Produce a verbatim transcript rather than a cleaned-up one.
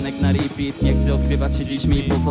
piosenek na repeat. Nie chcę odkrywać się dziś mi, po co